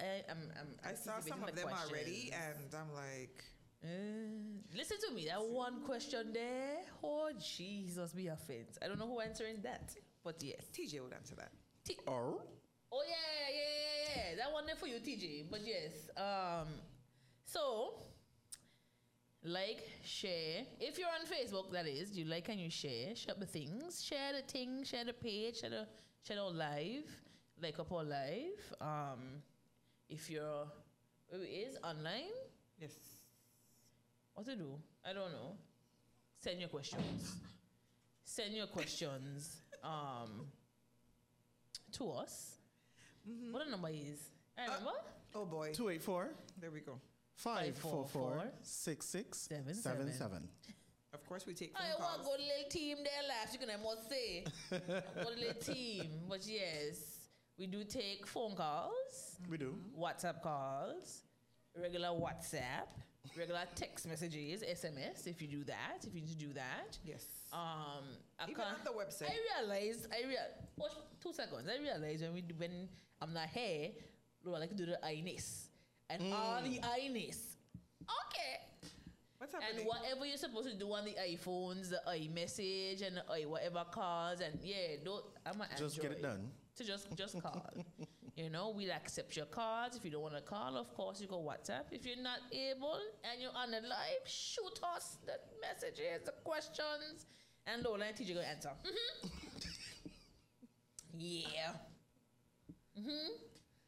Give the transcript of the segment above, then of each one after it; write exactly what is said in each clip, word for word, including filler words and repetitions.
I, I'm, I'm, I saw some of them questions. already, and I'm like, Uh, listen to me. That one question there. Oh, Jesus, be offense. I don't know who answering that, but yes. T J would answer that. T- Oh, oh yeah, yeah, yeah, yeah. That one there for you, T J. But yes. Um. So, like, share. If you're on Facebook, that is, you like and you share. Share the things. Share the thing. Share the page. Share the share the live. Like up our live. Um. If you're, who is online. Yes. What to do? I don't know. Send your questions. Send your questions um, to us. Mm-hmm. What the number is? I remember. Uh, oh boy. two eight four, There we go. five four four, six six seven seven. Of course, we take phone I want calls. to go little team there last. You can I must say. Go little team. But yes, we do take phone calls, We do. WhatsApp calls, regular WhatsApp, regular text messages, S M S. If you do that, if you need to do that. Yes. Um, I Even can't- on the website. I realized, I real, watch two seconds. I realized when we do- when I'm not here, Lord, I like to do the I-ness and all the I-ness. Okay. What's happening? And whatever you're supposed to do on the iPhones, the iMessage and the i whatever calls, and yeah, don't. I'm an Just get it Android. done. To just just call. You know, we'll accept your cards. If you don't want to call, of course, you go WhatsApp. If you're not able and you're on the live, shoot us the messages, the questions, and Lola and T J go answer. Mm-hmm. Yeah. Mm-hmm.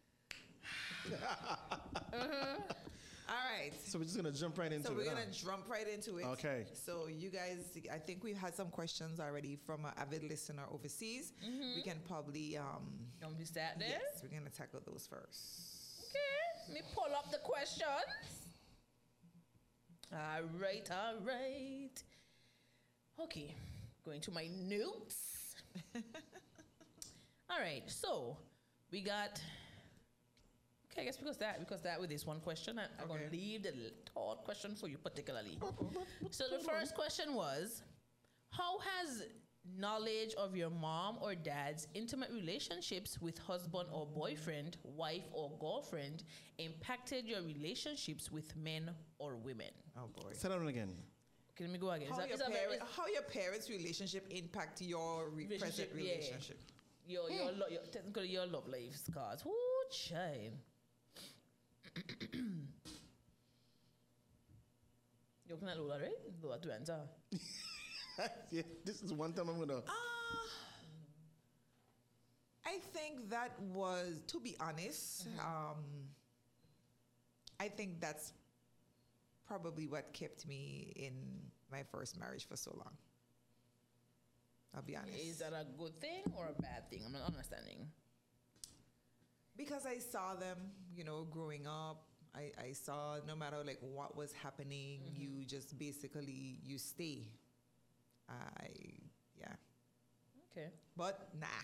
Mm-hmm. All right. So we're just gonna jump right into So it. we're huh? gonna jump right into it. Okay. So you guys, I think we've had some questions already from an avid listener overseas. Mm-hmm. We can probably um. Don't be start there. Yes, we're gonna tackle those first. Okay. Let me pull up the questions. All right, all right. Okay. Going to my notes. All right. So we got. Okay, I guess because that because that with this one question, I, I'm Okay. gonna leave the third question for you particularly. So the first question was, how has knowledge of your mom or dad's intimate relationships with husband or boyfriend, wife or girlfriend impacted your relationships with men or women? Oh boy. Say that one again. Okay, let me go again. How, Is that- your is that parent, very- how your parents' relationship impact your re- present yeah. relationship? Your your, lo- your technically your love life scars. Woo, child. You're looking at Lola, right? Lola to answer. Yeah, this is one time I'm gonna. Uh, I think that was, to be honest, um, I think that's probably what kept me in my first marriage for so long. I'll be honest. Is that a good thing or a bad thing? I'm not understanding. Because I saw them, you know, growing up. I, I saw no matter like what was happening, Mm-hmm. you just basically, you stay. I, yeah. Okay. But nah.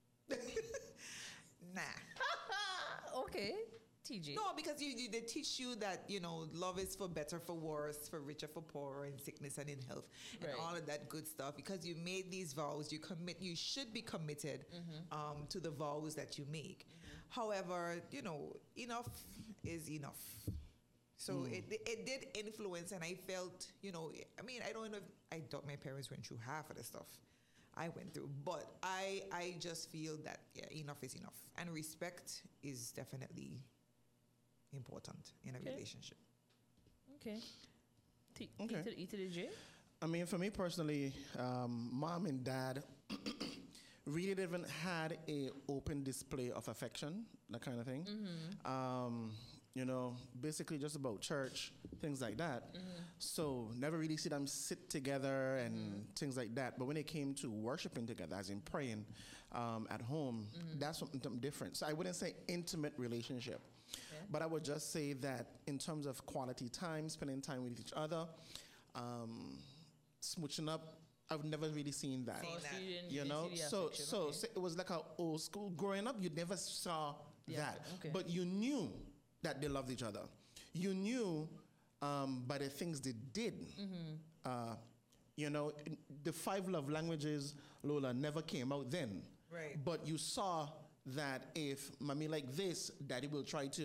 Nah. Okay. T J. No, because you, you they teach you that, you know, love is for better, for worse, for richer, for poorer, in sickness and in health, and Right. all of that good stuff. Because you made these vows, you commit, you should be committed Mm-hmm. um, to the vows that you make. However, you know, enough is enough. So it it did influence, and I felt, you know, I mean, I don't know if I thought my parents went through half of the stuff I went through, but I I just feel that yeah, enough is enough, and respect is definitely important in a Okay. relationship. Okay. T- Okay. E to the, e to the J. I mean, for me personally, um, mom and dad really didn't had a open display of affection, that kind of thing. Mm-hmm. Um, you know, basically just about church, things like that. Mm-hmm. So never really see them sit together and things like that. But when it came to worshiping together, as in praying um, at home, Mm-hmm. that's something different. So I wouldn't say intimate relationship, Okay. but I would just say that in terms of quality time, spending time with each other, um, smooching up, I've never really seen that. Oh, so you didn't- You didn't know, see the so affection, so, okay. so it was like a old school. Growing up, you never saw Yeah, that, okay. but you knew that they loved each other. You knew um, by the things they did. Mm-hmm. Uh, you know, the five love languages, Lola, never came out then. Right. But you saw that if mommy like this, daddy will try to.